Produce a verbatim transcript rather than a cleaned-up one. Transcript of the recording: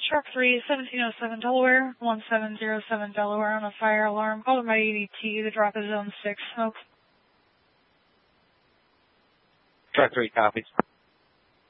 Truck three, seventeen oh seven Delaware, one seven zero seven Delaware on a fire alarm. Call by A D T. The drop is zone six. Smoke. Truck three copies.